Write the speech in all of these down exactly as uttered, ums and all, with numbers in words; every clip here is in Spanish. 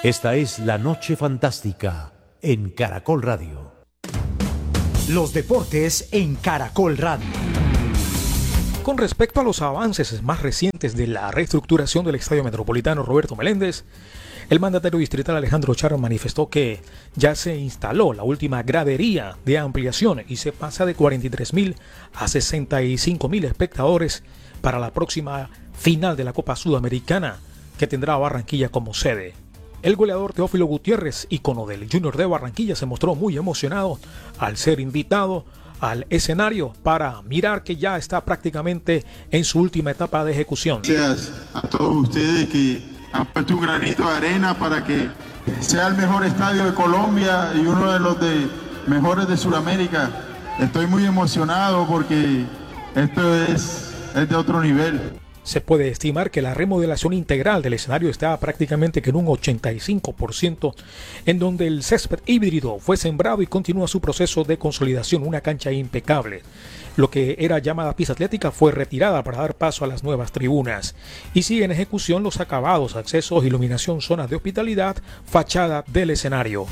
Esta es La Noche Fantástica en Caracol Radio. Los deportes en Caracol Radio. Con respecto a los avances más recientes de la reestructuración del Estadio Metropolitano Roberto Meléndez, el mandatario distrital Alejandro Char manifestó que ya se instaló la última gradería de ampliación y se pasa de cuarenta y tres mil a sesenta y cinco mil espectadores para la próxima final de la Copa Sudamericana, que tendrá a Barranquilla como sede. El goleador Teófilo Gutiérrez, ícono del Junior de Barranquilla, se mostró muy emocionado al ser invitado al escenario para mirar que ya está prácticamente en su última etapa de ejecución. Gracias a todos ustedes que han puesto un granito de arena para que sea el mejor estadio de Colombia y uno de los de mejores de Sudamérica. Estoy muy emocionado porque esto es, es de otro nivel. Se puede estimar que la remodelación integral del escenario está prácticamente que en un ochenta y cinco por ciento, en donde el césped híbrido fue sembrado y continúa su proceso de consolidación, una cancha impecable. Lo que era llamada pista atlética fue retirada para dar paso a las nuevas tribunas. Y sigue en ejecución los acabados, accesos, iluminación, zonas de hospitalidad, fachada del escenario.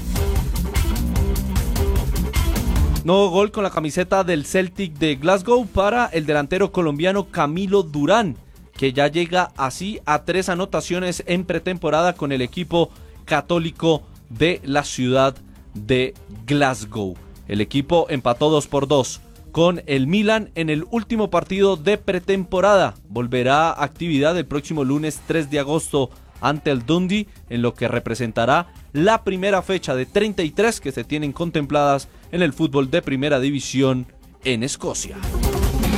Nuevo gol con la camiseta del Celtic de Glasgow para el delantero colombiano Camilo Durán, que ya llega así a tres anotaciones en pretemporada con el equipo católico de la ciudad de Glasgow. El equipo empató dos por dos con el Milan en el último partido de pretemporada. Volverá a actividad el próximo lunes tres de agosto ante el Dundee, en lo que representará la primera fecha de treinta y tres que se tienen contempladas en el fútbol de primera división en Escocia.